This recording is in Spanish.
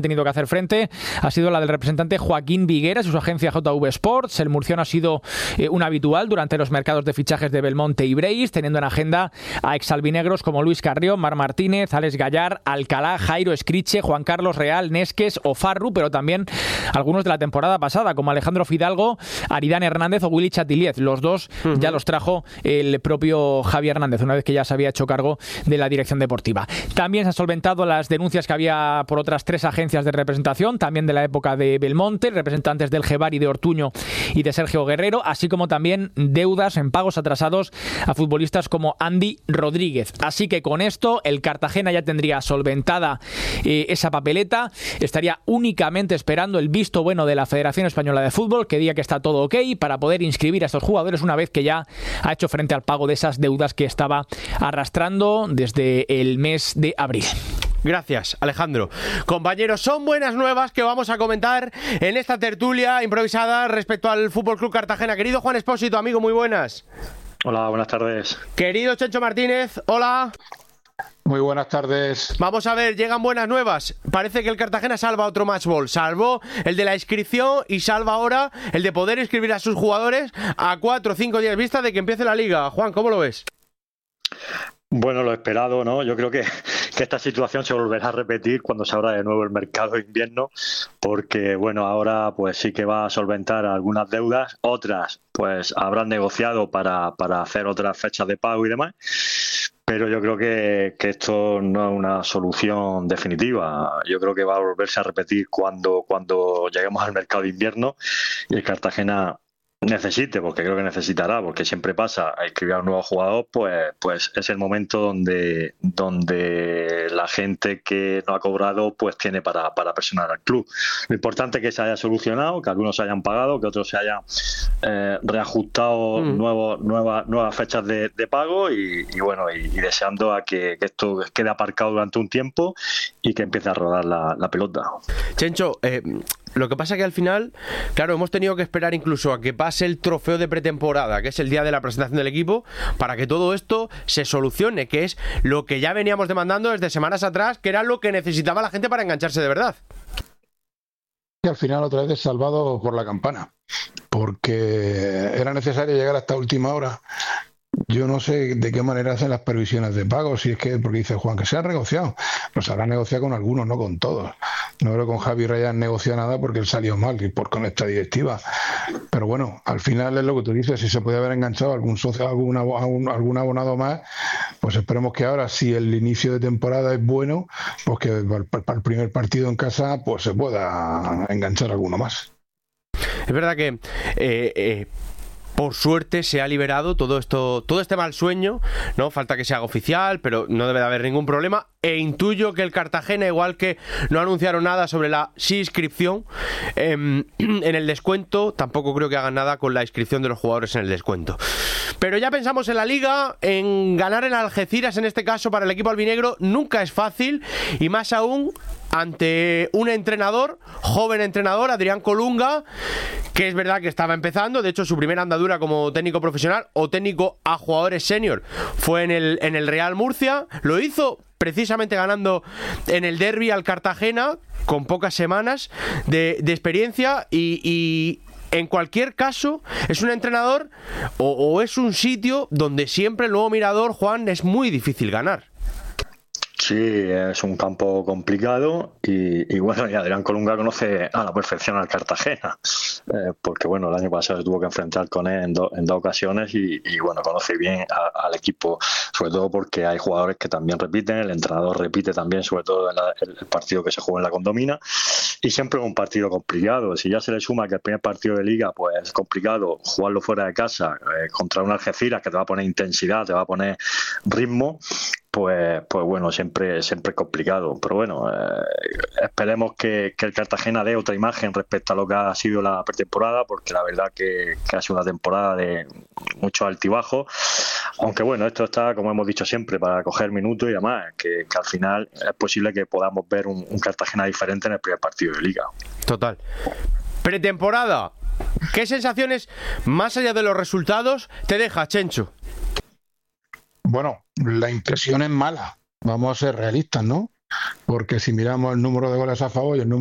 tenido que hacer frente ha sido la del representante Joaquín Vigueras y su agencia JV Sports. El murciano ha sido un habitual durante los mercados de fichajes de Belmonte y Breis, teniendo en agenda a exalbinegros como Luis Carrión, Mar Martínez, Alex Gallar, Alcalá, Jairo Escriche, Juan Carlos Real, Nesques o Farru, pero también algunos de la temporada pasada, como Alejandro Fidalgo, Aridane Hernández o Willy Chatiliez. Los dos ya los trajo el propio Javi Hernández, una vez que ya se había hecho cargo de la dirección deportiva. También se han solventado las denuncias que había por otras 3 agencias de representación, también de la época de Belmonte, representantes del Gebari de Ortuño y de Sergio Guerrero, así como también deudas en pagos atrasados a futbolistas como Andy Rodríguez. Así que con esto el Cartagena ya tendría solventada esa papeleta, estaría únicamente esperando el visto bueno de la Federación Española de Fútbol, que diga que está todo ok para poder inscribir a estos jugadores una vez que ya ha hecho frente al pago de esas deudas que estaba arrastrando desde el mes de abril. Gracias, Alejandro. Compañeros, son buenas nuevas que vamos a comentar en esta tertulia improvisada respecto al Fútbol Club Cartagena. Querido Juan Espósito, amigo, muy buenas. Hola, buenas tardes. Querido Chencho Martínez, hola. Muy buenas tardes. Vamos a ver, llegan buenas nuevas. Parece que el Cartagena salva otro match ball. Salvó el de la inscripción y salva ahora el de poder inscribir a sus jugadores a 4 o 5 días vista de que empiece la liga. Juan, ¿cómo lo ves? Bueno, lo esperado, ¿no? Yo creo que esta situación se volverá a repetir cuando se abra de nuevo el mercado de invierno, porque, bueno, ahora pues sí que va a solventar algunas deudas, otras pues habrán negociado para hacer otras fechas de pago y demás, pero yo creo que esto no es una solución definitiva. Yo creo que va a volverse a repetir cuando lleguemos al mercado de invierno y el Cartagena necesite, porque creo que necesitará, porque siempre pasa, a inscribir a un nuevo jugador, pues es el momento donde la gente que no ha cobrado pues tiene para presionar al club. Lo importante es que se haya solucionado, que algunos se hayan pagado, que otros se hayan reajustado nuevas fechas de pago y bueno, y deseando a que esto quede aparcado durante un tiempo y que empiece a rodar la pelota. Chencho, lo que pasa que al final, claro, hemos tenido que esperar incluso a que pase el trofeo de pretemporada, que es el día de la presentación del equipo, para que todo esto se solucione, que es lo que ya veníamos demandando desde semanas atrás, que era lo que necesitaba la gente para engancharse de verdad. Y al final otra vez salvado por la campana, porque era necesario llegar hasta última hora. Yo no sé de qué manera hacen las previsiones de pago, si es que, porque dice Juan, que se han negociado. Pues habrán negociado con algunos, no con todos. No creo que con Javi Reyes negoció nada porque él salió mal y con esta directiva. Pero bueno, al final es lo que tú dices, si se puede haber enganchado algún socio, algún abonado más, pues esperemos que ahora, si el inicio de temporada es bueno, pues que para el primer partido en casa pues se pueda enganchar alguno más. Es verdad que por suerte se ha liberado todo este mal sueño, ¿no? Falta que se haga oficial, pero no debe de haber ningún problema. E intuyo que el Cartagena, igual que no anunciaron nada sobre la inscripción en el descuento, tampoco creo que hagan nada con la inscripción de los jugadores en el descuento. Pero ya pensamos en la Liga, en ganar en Algeciras, en este caso para el equipo albinegro, nunca es fácil, y más aún ante un entrenador, joven entrenador, Adrián Colunga, que es verdad que estaba empezando. De hecho, su primera andadura como técnico profesional o técnico a jugadores senior fue en el Real Murcia. Lo hizo precisamente ganando en el derbi al Cartagena con pocas semanas de experiencia y en cualquier caso es un entrenador o es un sitio donde siempre el nuevo Mirador, Juan, es muy difícil ganar. Sí, es un campo complicado y bueno, y Adrián Colunga conoce a la perfección al Cartagena, porque bueno, el año pasado se tuvo que enfrentar con él en dos ocasiones y bueno, conoce bien al equipo, sobre todo porque hay jugadores que también repiten, el entrenador repite también, sobre todo en el partido que se juega en la Condomina, y siempre es un partido complicado. Si ya se le suma que el primer partido de Liga pues es complicado, jugarlo fuera de casa contra un Algeciras que te va a poner intensidad, te va a poner ritmo, pues bueno, siempre es complicado, pero bueno, esperemos que el Cartagena dé otra imagen respecto a lo que ha sido la pretemporada, porque la verdad que ha sido una temporada de muchos altibajos, aunque bueno, esto está, como hemos dicho siempre, para coger minutos y demás, que al final es posible que podamos ver un Cartagena diferente en el primer partido de Liga. Total. Pretemporada, ¿qué sensaciones, más allá de los resultados, te deja, Chencho? Bueno, la impresión es mala, vamos a ser realistas, ¿no? porque si miramos el número de goles a favor y el número